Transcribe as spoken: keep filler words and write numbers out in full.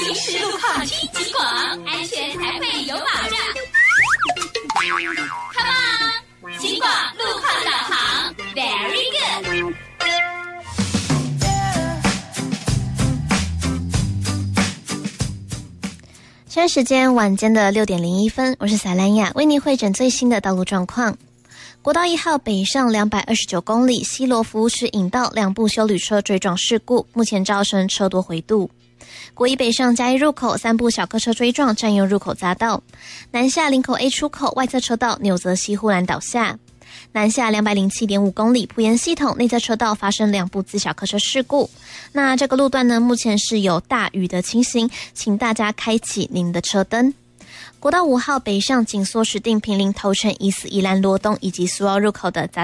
行驶路况听警广，安全才会有保障。Come on， 警广路况导航 ，Very good。 现在时间晚间的六点零一分，我是撒兰雅，为您汇整最新的道路状况。国道一号北上两百二十九公里，西罗服务区引道两部休旅车追撞事故，目前造成车多回渡。国一北上嘉义入口三部小客车追撞，占用入口匝道。南下林口 A 出口外侧车道纽泽西忽然倒下。南下 两百零七点五公里，埔盐系统内侧车道发生两部自小客车事故。那这个路段呢，目前是有大雨的情形，请大家开启您的车灯。国道五号北上紧缩指定坪林头城、疑似宜兰罗东以及苏澳入口的匝